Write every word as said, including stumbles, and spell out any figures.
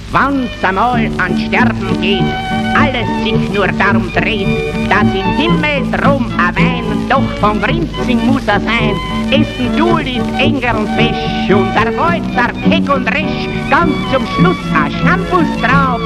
wann's einmal an Sterben geht, alles sich nur darum dreht, dass im Himmel drum ein Wein doch vom Prinzing muss er sein. Essen Dulis, Engern, Fisch und der Bolzer, Keck und Risch, ganz zum Schluss ein Shampoos drauf